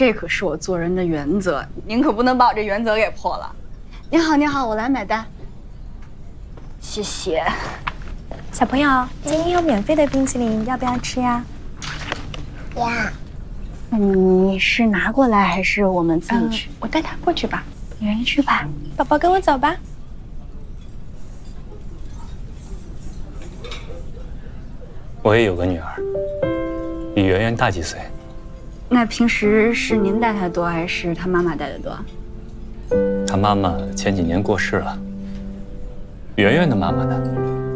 这可是我做人的原则，您可不能把我这原则给破了。您好，您好，我来买单。谢谢。 小朋友，今天有免费的冰淇淋，要不要吃呀？ 呀， 你是拿过来还是我们自己去？ 我带他过去吧。 你愿意去吧？ 宝宝，跟我走吧。 我也有个女儿，比圆圆大几岁。 那平时是您带她多，还是她妈妈带的多？ 她妈妈前几年过世了。圆圆的妈妈呢？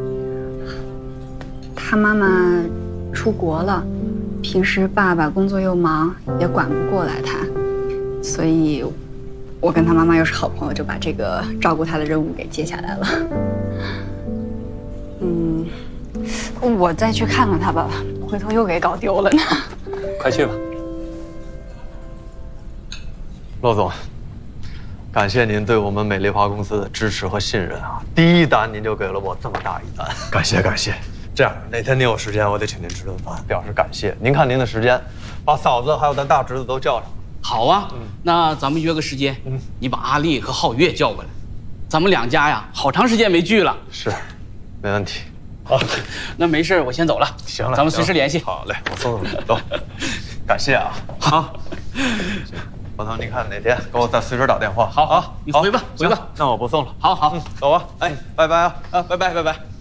她妈妈出国了，平时爸爸工作又忙，也管不过来她，所以我跟她妈妈又是好朋友，就把这个照顾她的任务给接下来了。我再去看看她吧，回头又给搞丢了呢。 快去吧。 骆总，感谢您对我们美丽华公司的支持和信任啊！第一单您就给了我这么大一单， 感谢感谢。 这样，哪天您有时间，我得请您吃顿饭，表示感谢。您看您的时间，把嫂子还有咱大侄子都叫上。 好啊，那咱们约个时间，你把阿丽和皓月叫过来，咱们两家呀，好长时间没聚了。 是，没问题。 好，那没事，我先走了。 行了， 咱们随时联系。 好嘞，我送你走。感谢啊。好。回头您看哪天给我再随时打电话。 好，你回吧，回吧。 那我不送了。 好， 走吧。哎，拜拜啊！ 拜拜。